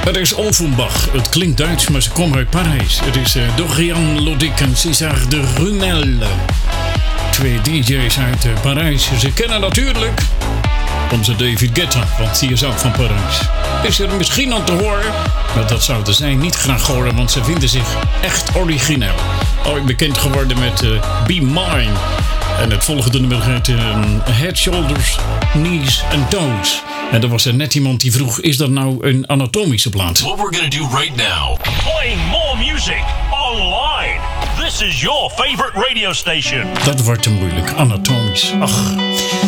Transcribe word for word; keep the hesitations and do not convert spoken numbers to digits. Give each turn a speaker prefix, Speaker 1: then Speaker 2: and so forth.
Speaker 1: Het is Offenbach. Het klinkt Duits, maar ze komen uit Parijs. Het is uh, Dorian Lodic en César de Runel. Twee D J's uit uh, Parijs. Ze kennen natuurlijk onze David Guetta, want die is ook van Parijs. Is er misschien aan te horen, maar dat zouden zij niet graag horen, want ze vinden zich echt origineel. Ooit bekend geworden met uh, Be Mine. En het volgende nummer heet uh, Head, Shoulders, Knees and Toes. En er was er net iemand die vroeg, is dat nou een anatomische plaat?
Speaker 2: What we're gonna do right now.
Speaker 3: Playing more music online. This is your favorite radio station.
Speaker 1: Dat wordt te moeilijk, anatomisch. Ach.